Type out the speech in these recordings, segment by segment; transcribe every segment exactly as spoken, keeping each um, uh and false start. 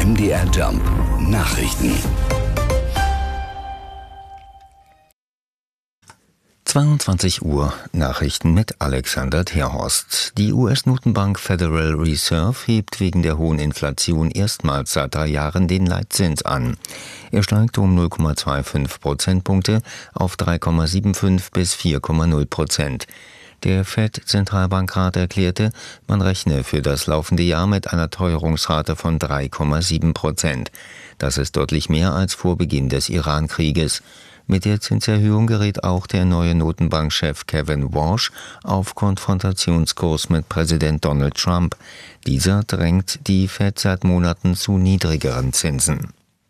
M D R Jump Nachrichten. zweiundzwanzig Uhr Nachrichten mit Alexander Terhorst. Die U S-Notenbank Federal Reserve hebt wegen der hohen Inflation erstmals seit drei Jahren den Leitzins an. Er steigt um null Komma fünfundzwanzig Prozentpunkte auf drei Komma fünfundsiebzig bis vier Komma null Prozent. Der Fed-Zentralbankrat erklärte, man rechne für das laufende Jahr mit einer Teuerungsrate von drei Komma sieben Prozent. Das ist deutlich mehr als vor Beginn des Iran-Krieges. Mit der Zinserhöhung gerät auch der neue Notenbankchef Kevin Warsh auf Konfrontationskurs mit Präsident Donald Trump. Dieser drängt die Fed seit Monaten zu niedrigeren Zinsen.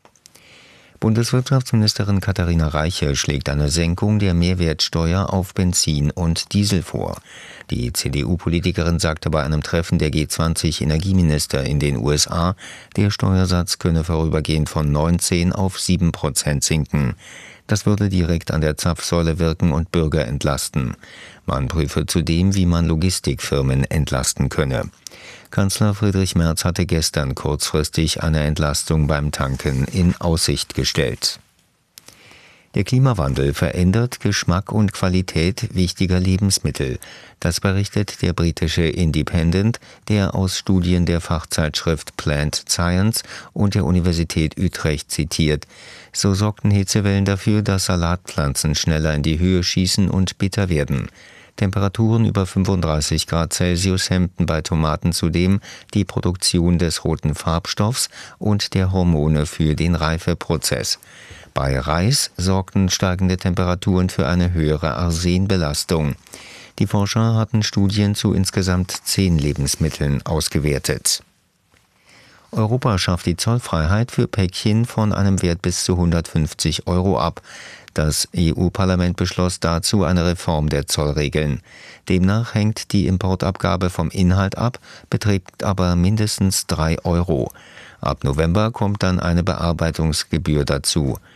Bundeswirtschaftsministerin Katharina Reiche schlägt eine Senkung der Mehrwertsteuer auf Benzin und Diesel vor. Die C D U-Politikerin sagte bei einem Treffen der G zwanzig Energieminister in den U S A, der Steuersatz könne vorübergehend von neunzehn auf sieben Prozent sinken. Das würde direkt an der Zapfsäule wirken und Bürger entlasten. Man prüfe zudem, wie man Logistikfirmen entlasten könne. Kanzler Friedrich Merz hatte gestern kurzfristig eine Entlastung beim Tanken in Aussicht gestellt. Der Klimawandel verändert Geschmack und Qualität wichtiger Lebensmittel. Das berichtet der britische Independent, der aus Studien der Fachzeitschrift Plant Science und der Universität Utrecht zitiert. So sorgten Hitzewellen dafür, dass Salatpflanzen schneller in die Höhe schießen und bitter werden. Temperaturen über fünfunddreißig Grad Celsius hemmten bei Tomaten zudem die Produktion des roten Farbstoffs und der Hormone für den Reifeprozess. Bei Reis sorgten steigende Temperaturen für eine höhere Arsenbelastung. Die Forscher hatten Studien zu insgesamt zehn Lebensmitteln ausgewertet. Europa schafft die Zollfreiheit für Päckchen von einem Wert bis zu hundertfünfzig Euro ab. Das E U-Parlament beschloss dazu eine Reform der Zollregeln. Demnach hängt die Importabgabe vom Inhalt ab, beträgt aber mindestens drei Euro. Ab November kommt dann eine Bearbeitungsgebühr dazu.